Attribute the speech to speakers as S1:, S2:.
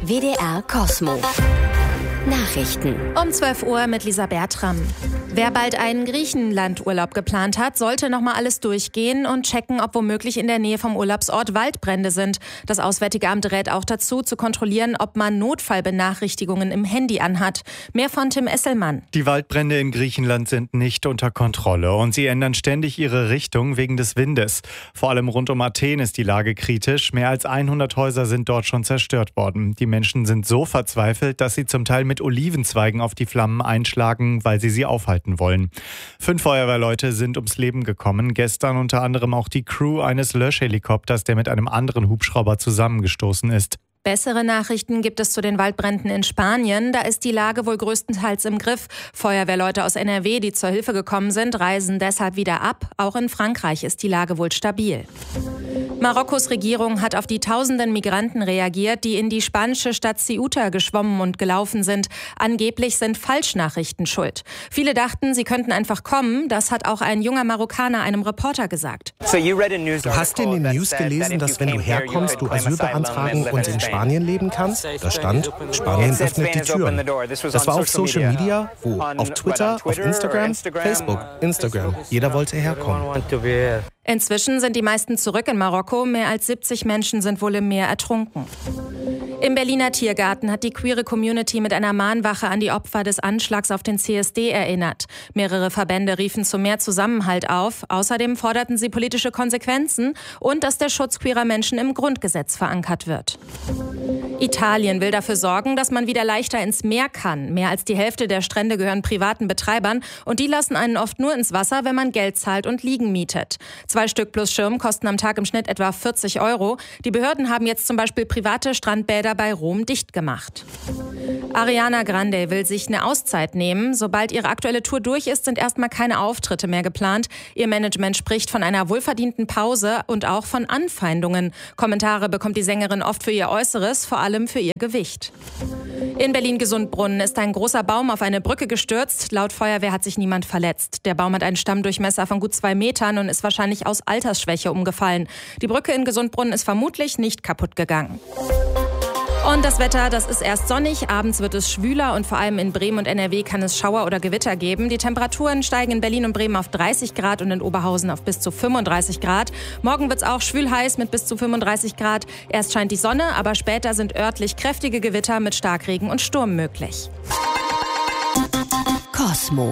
S1: WDR Cosmo. Nachrichten.
S2: Um 12 Uhr mit Lisa Bertram. Wer bald einen Griechenland-Urlaub geplant hat, sollte nochmal alles durchgehen und checken, ob womöglich in der Nähe vom Urlaubsort Waldbrände sind. Das Auswärtige Amt rät auch dazu, zu kontrollieren, ob man Notfallbenachrichtigungen im Handy anhat. Mehr von Tim Esselmann.
S3: Die Waldbrände in Griechenland sind nicht unter Kontrolle und sie ändern ständig ihre Richtung wegen des Windes. Vor allem rund um Athen ist die Lage kritisch. Mehr als 100 Häuser sind dort schon zerstört worden. Die Menschen sind so verzweifelt, dass sie zum Teil mit Olivenzweigen auf die Flammen einschlagen, weil sie aufhalten wollen. 5 Feuerwehrleute sind ums Leben gekommen. Gestern unter anderem auch die Crew eines Löschhelikopters, der mit einem anderen Hubschrauber zusammengestoßen ist.
S2: Bessere Nachrichten gibt es zu den Waldbränden in Spanien. Da ist die Lage wohl größtenteils im Griff. Feuerwehrleute aus NRW, die zur Hilfe gekommen sind, reisen deshalb wieder ab. Auch in Frankreich ist die Lage wohl stabil. Marokkos Regierung hat auf die tausenden Migranten reagiert, die in die spanische Stadt Ceuta geschwommen und gelaufen sind. Angeblich sind Falschnachrichten schuld. Viele dachten, sie könnten einfach kommen. Das hat auch ein junger Marokkaner einem Reporter gesagt.
S4: Du hast in den News gelesen, dass wenn du herkommst, du Asyl beantragen und in Spanien leben kannst? Da stand, Spanien öffnet die Türen. Das war auf Social Media, wo? Auf Twitter, auf Instagram, Facebook, Instagram. Jeder wollte herkommen.
S2: Inzwischen sind die meisten zurück in Marokko. Mehr als 70 Menschen sind wohl im Meer ertrunken. Im Berliner Tiergarten hat die queere Community mit einer Mahnwache an die Opfer des Anschlags auf den CSD erinnert. Mehrere Verbände riefen zu mehr Zusammenhalt auf. Außerdem forderten sie politische Konsequenzen und dass der Schutz queerer Menschen im Grundgesetz verankert wird. Italien will dafür sorgen, dass man wieder leichter ins Meer kann. Mehr als die Hälfte der Strände gehören privaten Betreibern und die lassen einen oft nur ins Wasser, wenn man Geld zahlt und Liegen mietet. 2 Stück plus Schirm kosten am Tag im Schnitt etwa 40 €. Die Behörden haben jetzt zum Beispiel private Strandbäder bei Rom dicht gemacht. Ariana Grande will sich eine Auszeit nehmen. Sobald ihre aktuelle Tour durch ist, sind erstmal keine Auftritte mehr geplant. Ihr Management spricht von einer wohlverdienten Pause und auch von Anfeindungen. Kommentare bekommt die Sängerin oft für ihr Äußeres, vor allem für ihr Gewicht. In Berlin-Gesundbrunnen ist ein großer Baum auf eine Brücke gestürzt. Laut Feuerwehr hat sich niemand verletzt. Der Baum hat einen Stammdurchmesser von gut 2 Metern und ist wahrscheinlich aus Altersschwäche umgefallen. Die Brücke in Gesundbrunnen ist vermutlich nicht kaputt gegangen. Und das Wetter, das ist erst sonnig, abends wird es schwüler und vor allem in Bremen und NRW kann es Schauer oder Gewitter geben. Die Temperaturen steigen in Berlin und Bremen auf 30 Grad und in Oberhausen auf bis zu 35 Grad. Morgen wird es auch schwül-heiß mit bis zu 35 Grad. Erst scheint die Sonne, aber später sind örtlich kräftige Gewitter mit Starkregen und Sturm möglich.
S1: Cosmo.